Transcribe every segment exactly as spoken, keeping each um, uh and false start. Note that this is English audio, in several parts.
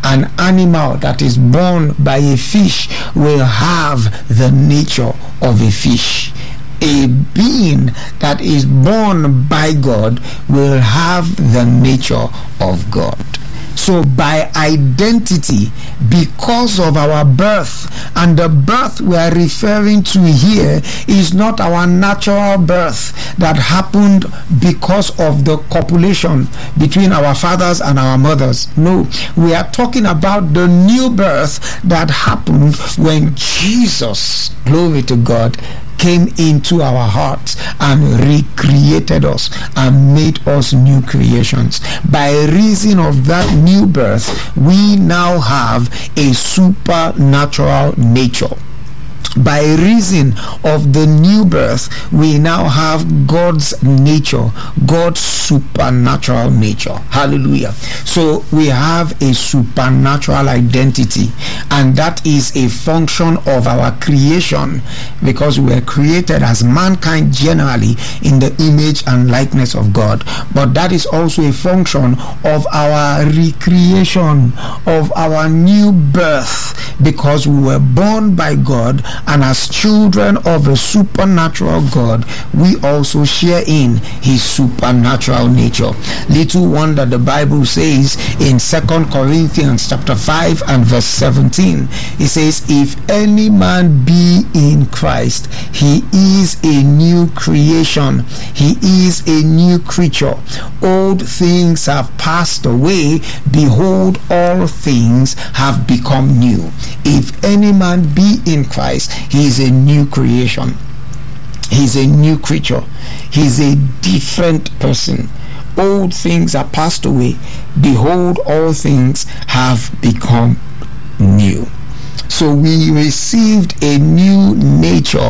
an animal that is born by a fish will have the nature of a fish. A being that is born by God will have the nature of God. So by identity, because of our birth, and the birth we are referring to here is not our natural birth that happened because of the copulation between our fathers and our mothers. No, we are talking about the new birth that happened when Jesus, glory to God, came into our hearts and recreated us and made us new creations. By reason of that new birth, we now have a supernatural nature. By reason of the new birth, we now have God's nature, God's supernatural nature. Hallelujah. So we have a supernatural identity, and that is a function of our creation, because we were created as mankind generally in the image and likeness of God. But that is also a function of our recreation, of our new birth, because we were born by God, and as children of a supernatural God, we also share in his supernatural nature. Little wonder the Bible says in Second Corinthians chapter five and verse seventeen, it says, if any man be in Christ, he is a new creation, he is a new creature. Old things have passed away, behold, all things have become new. If any man be in Christ, he is a new creation. He's a new creature. He's a different person. Old things are passed away. Behold, all things have become new. So we received a new nature,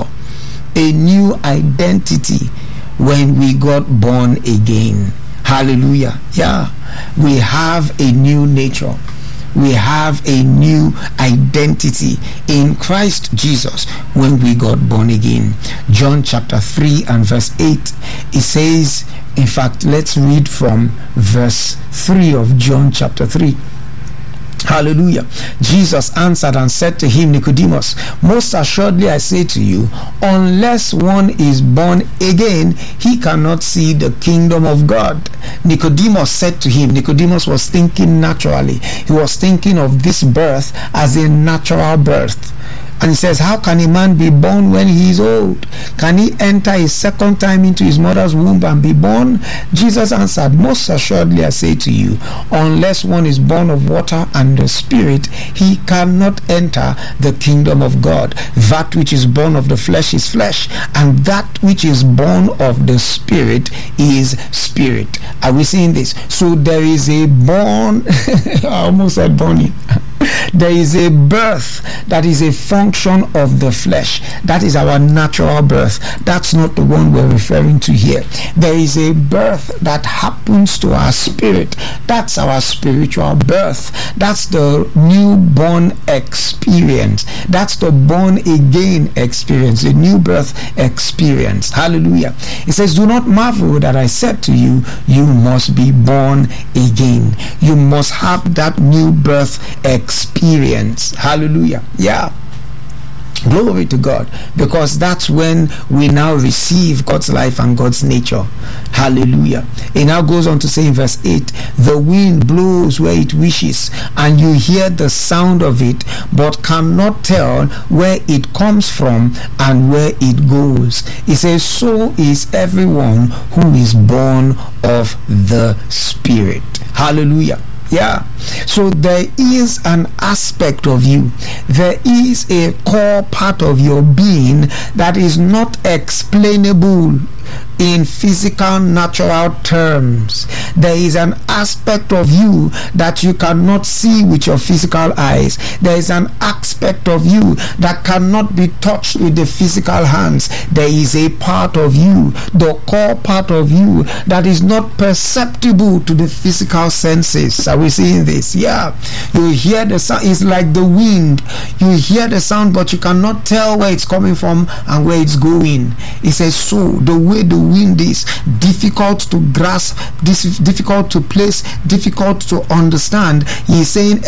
a new identity when we got born again. Hallelujah. Yeah. We have a new nature. We have a new identity in Christ Jesus when we got born again. John chapter three and verse eight, it says, in fact, let's read from verse three of John chapter three. Hallelujah. Jesus answered and said to him, Nicodemus, most assuredly I say to you, unless one is born again, he cannot see the kingdom of God. Nicodemus said to him, Nicodemus was thinking naturally. He was thinking of this birth as a natural birth. And he says, how can a man be born when he is old? Can he enter a second time into his mother's womb and be born? Jesus answered, most assuredly I say to you, unless one is born of water and the Spirit, he cannot enter the kingdom of God. That which is born of the flesh is flesh, and that which is born of the Spirit is spirit. Are we seeing this? So there is a born, I almost said born. There is a birth that is a function of the flesh. That is our natural birth. That's not the one we're referring to here. There is a birth that happens to our spirit. That's our spiritual birth. That's the newborn experience. That's the born again experience, the new birth experience. Hallelujah. It says, do not marvel that I said to you, you must be born again. You must have that new birth experience. Hallelujah. Yeah. Glory to God, because that's when we now receive God's life and God's nature. Hallelujah. It now goes on to say in verse eight, the wind blows where it wishes, and you hear the sound of it, but cannot tell where it comes from and where it goes. It says, so is everyone who is born of the Spirit. Hallelujah. Yeah. So there is an aspect of you, there is a core part of your being that is not explainable in physical natural terms. There is an aspect of you that you cannot see with your physical eyes. There is an aspect of you that cannot be touched with the physical hands. There is a part of you, the core part of you, that is not perceptible to the physical senses. Are we seeing this? Yeah. You hear the sound. It's like the wind. You hear the sound, but you cannot tell where it's coming from and where it's going. It says, so the way the wind is difficult to grasp, this difficult to place, difficult to understand. He is saying